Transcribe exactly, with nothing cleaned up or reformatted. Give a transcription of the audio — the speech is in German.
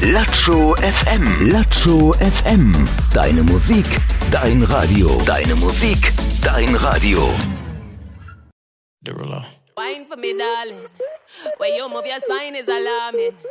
Latscho F M. Latscho F M. Deine Musik, dein Radio. Deine Musik, dein Radio. Derulo. Wine for me, darling. When you move your spine is alarming.